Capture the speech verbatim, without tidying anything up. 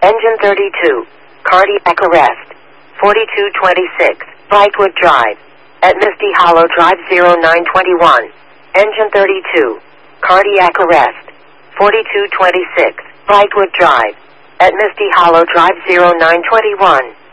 Engine thirty-two. Cardiac arrest. forty-two twenty-six. Brightwood Drive. At Misty Hollow Drive zero nine twenty-one. Engine thirty-two. Cardiac arrest. forty-two twenty-six. Brightwood Drive. At Misty Hollow Drive zero nine twenty-one.